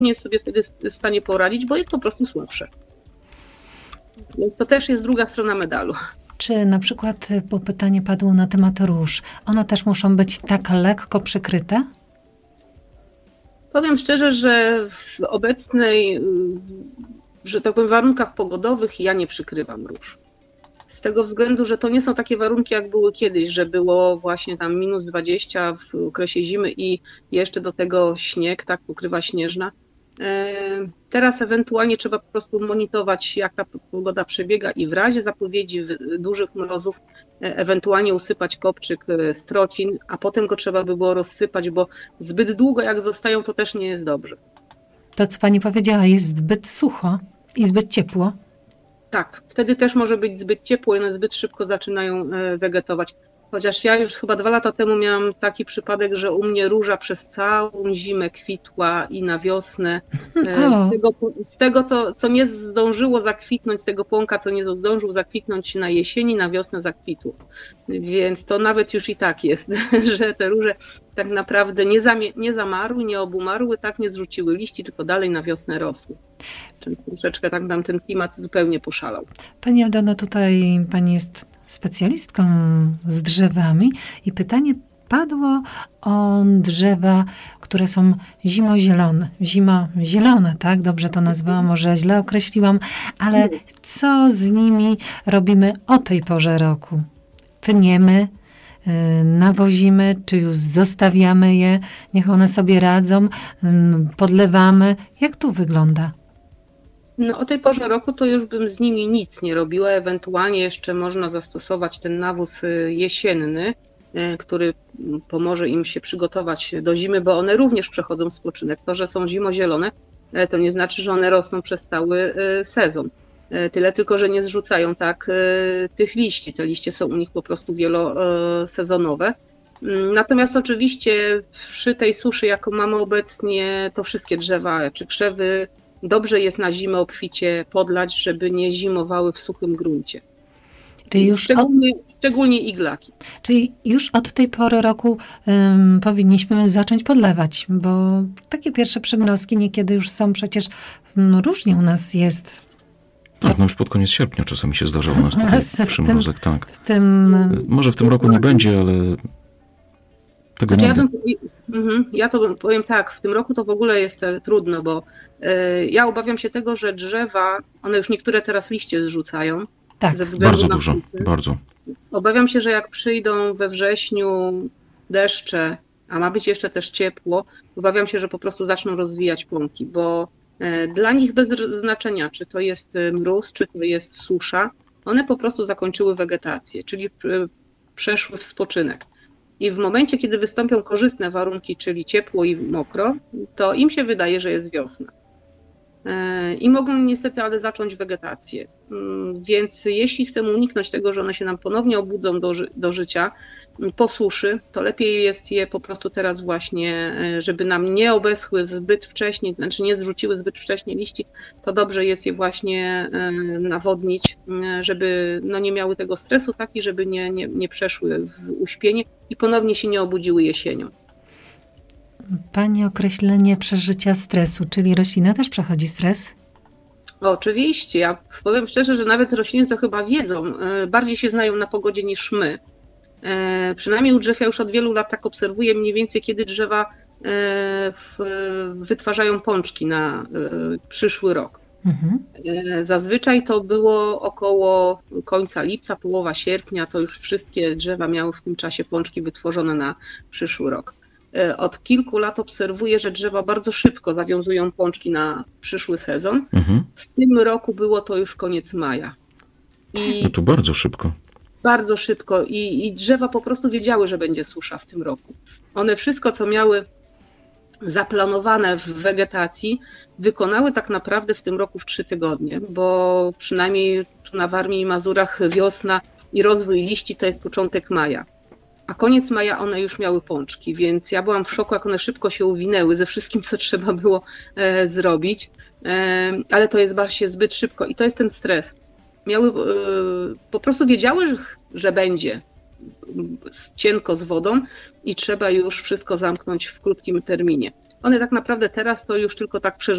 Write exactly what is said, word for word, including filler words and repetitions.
nie jest sobie wtedy w stanie poradzić, bo jest po prostu słabsze. Więc to też jest druga strona medalu. Czy na przykład, bo pytanie padło na temat róż, one też muszą być tak lekko przykryte? Powiem szczerze, że w obecnej, że tak powiem, warunkach pogodowych ja nie przykrywam róż. Z tego względu, że to nie są takie warunki, jak były kiedyś, że było właśnie tam minus dwadzieścia w okresie zimy i jeszcze do tego śnieg, tak, pokrywa śnieżna. Teraz ewentualnie trzeba po prostu monitorować, jak ta pogoda przebiega i w razie zapowiedzi dużych mrozów ewentualnie usypać kopczyk z trocin, a potem go trzeba by było rozsypać, bo zbyt długo jak zostają, to też nie jest dobrze. To, co pani powiedziała, jest zbyt sucho i zbyt ciepło? Tak, wtedy też może być zbyt ciepło i one zbyt szybko zaczynają wegetować. Chociaż ja już chyba dwa lata temu miałam taki przypadek, że u mnie róża przez całą zimę kwitła i na wiosnę. Z tego, z tego co, co nie zdążyło zakwitnąć, z tego płonka, co nie zdążył zakwitnąć na jesieni, na wiosnę zakwitło. Więc to nawet już i tak jest, że te róże tak naprawdę nie, zamie- nie zamarły, nie obumarły, tak nie zrzuciły liści, tylko dalej na wiosnę rosły. Czyli troszeczkę tak nam ten klimat zupełnie poszalał. Pani Aldono, tutaj pani jest specjalistką z drzewami i pytanie padło o drzewa, które są zimozielone. Zimozielone, tak? Dobrze to nazwałam, może źle określiłam, ale co z nimi robimy o tej porze roku? Tniemy, nawozimy, czy już zostawiamy je, niech one sobie radzą, podlewamy. Jak tu wygląda? No o tej porze roku to już bym z nimi nic nie robiła, ewentualnie jeszcze można zastosować ten nawóz jesienny, który pomoże im się przygotować do zimy, bo one również przechodzą spoczynek. To, że są zimozielone, to nie znaczy, że one rosną przez cały sezon. Tyle tylko, że nie zrzucają tak tych liści. Te liście są u nich po prostu wielosezonowe. Natomiast oczywiście przy tej suszy, jaką mamy obecnie, to wszystkie drzewa czy krzewy dobrze jest na zimę obficie podlać, żeby nie zimowały w suchym gruncie. Czyli już szczególnie, od... szczególnie iglaki. Czyli już od tej pory roku um, powinniśmy zacząć podlewać, bo takie pierwsze przymrozki niekiedy już są przecież, no różnie u nas jest. Tak, no już pod koniec sierpnia czasami się zdarza u nas taki przymrozek, tym, tak. W tym... Może w tym roku nie będzie, ale tego znaczy, nie ja, bym, ja to powiem tak, w tym roku to w ogóle jest trudno, bo y, ja obawiam się tego, że drzewa, one już niektóre teraz liście zrzucają. Tak, ze względu bardzo na dużo, płucy. bardzo. Obawiam się, że jak przyjdą we wrześniu deszcze, a ma być jeszcze też ciepło, obawiam się, że po prostu zaczną rozwijać pąki, bo dla nich bez znaczenia, czy to jest mróz, czy to jest susza, one po prostu zakończyły wegetację, czyli przeszły w spoczynek. I w momencie, kiedy wystąpią korzystne warunki, czyli ciepło i mokro, to im się wydaje, że jest wiosna. I mogą niestety ale zacząć wegetację. Więc jeśli chcemy uniknąć tego, że one się nam ponownie obudzą do, ży- do życia po suszy, to lepiej jest je po prostu teraz właśnie, żeby nam nie obeschły zbyt wcześnie, znaczy nie zrzuciły zbyt wcześnie liści, to dobrze jest je właśnie nawodnić, żeby no nie miały tego stresu taki, żeby nie, nie, nie przeszły w uśpienie i ponownie się nie obudziły jesienią. Pani określenie przeżycia stresu, czyli roślina też przechodzi stres? Oczywiście, ja powiem szczerze, że nawet rośliny to chyba wiedzą, bardziej się znają na pogodzie niż my. Przynajmniej u drzew ja już od wielu lat tak obserwuję mniej więcej, kiedy drzewa wytwarzają pączki na przyszły rok. Mhm. Zazwyczaj to było około końca lipca, połowa sierpnia, to już wszystkie drzewa miały w tym czasie pączki wytworzone na przyszły rok. Od kilku lat obserwuję, że drzewa bardzo szybko zawiązują pączki na przyszły sezon. Mhm. W tym roku było to już koniec maja. I no to bardzo szybko. Bardzo szybko I, i drzewa po prostu wiedziały, że będzie susza w tym roku. One wszystko, co miały zaplanowane w wegetacji, wykonały tak naprawdę w tym roku w trzy tygodnie, bo przynajmniej tu na Warmii i Mazurach wiosna i rozwój liści to jest początek maja. A koniec maja one już miały pączki, więc ja byłam w szoku, jak one szybko się uwinęły ze wszystkim, co trzeba było e, zrobić, e, ale to jest właśnie zbyt szybko i to jest ten stres. Miały, e, po prostu wiedziały, że, że będzie cienko z wodą i trzeba już wszystko zamknąć w krótkim terminie. one tak naprawdę teraz to już tylko tak przeżywają.